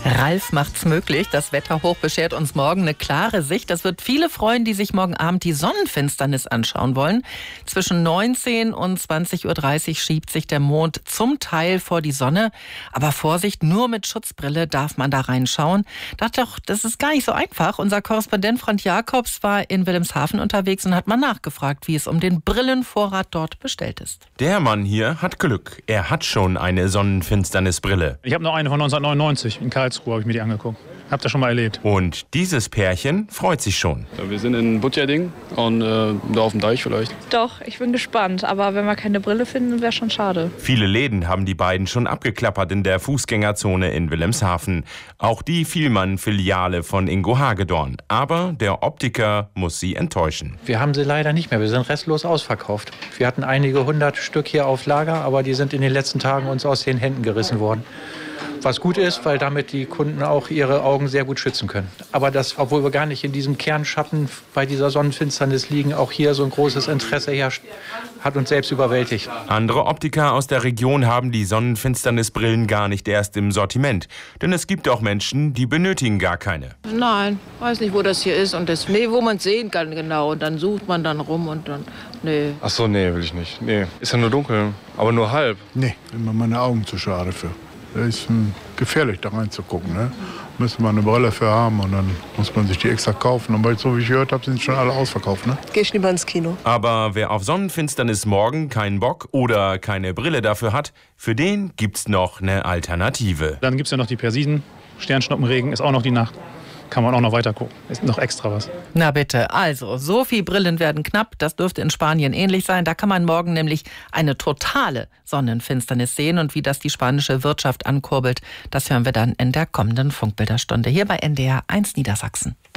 Ralf macht's möglich. Das Wetterhoch beschert uns morgen eine klare Sicht. Das wird viele freuen, die sich morgen Abend die Sonnenfinsternis anschauen wollen. Zwischen 19 und 20:30 Uhr schiebt sich der Mond zum Teil vor die Sonne. Aber Vorsicht, nur mit Schutzbrille darf man da reinschauen. Dachte doch, das ist gar nicht so einfach. Unser Korrespondent Frank Jakobs war in Wilhelmshaven unterwegs und hat mal nachgefragt, wie es um den Brillenvorrat dort bestellt ist. Der Mann hier hat Glück. Er hat schon eine Sonnenfinsternisbrille. Ich habe noch eine von 1999 in Karlsruhe, habe ich mir die angeguckt. Hab das schon mal erlebt. Und dieses Pärchen freut sich schon. Ja, wir sind in Butjerding und da auf dem Deich vielleicht. Doch, ich bin gespannt. Aber wenn wir keine Brille finden, wäre schon schade. Viele Läden haben die beiden schon abgeklappert in der Fußgängerzone in Wilhelmshaven. Auch die Vielmann-Filiale von Ingo Hagedorn. Aber der Optiker muss sie enttäuschen. Wir haben sie leider nicht mehr. Wir sind restlos ausverkauft. Wir hatten einige 100 Stück hier auf Lager, aber die sind in den letzten Tagen uns aus den Händen gerissen worden. Was gut ist, weil damit die Kunden auch ihre Augen sehr gut schützen können. Aber das, obwohl wir gar nicht in diesem Kernschatten bei dieser Sonnenfinsternis liegen, auch hier so ein großes Interesse herrscht, hat uns selbst überwältigt. Andere Optiker aus der Region haben die Sonnenfinsternisbrillen gar nicht erst im Sortiment. Denn es gibt auch Menschen, die benötigen gar keine. Nein, weiß nicht, wo das hier ist. Und das, wo man es sehen kann genau. Und dann sucht man dann rum und dann, nee. Ach so, nee, will ich nicht. Nee, ist ja nur dunkel, aber nur halb. Nee, immer meine Augen zu schade für. Das ist gefährlich, da reinzugucken. Ne? Müsste man eine Brille für haben und dann muss man sich die extra kaufen. Aber so wie ich gehört habe, sind schon alle ausverkauft. Ne? Geh ich lieber ins Kino. Aber wer auf Sonnenfinsternis morgen keinen Bock oder keine Brille dafür hat, für den gibt's noch eine Alternative. Dann gibt es ja noch die Persiden. Sternschnuppenregen ist auch noch die Nacht. Kann man auch noch weiter gucken. Ist noch extra was. Na bitte, also, so viel Brillen werden knapp. Das dürfte in Spanien ähnlich sein. Da kann man morgen nämlich eine totale Sonnenfinsternis sehen. Und wie das die spanische Wirtschaft ankurbelt, das hören wir dann in der kommenden Funkbilderstunde hier bei NDR 1 Niedersachsen.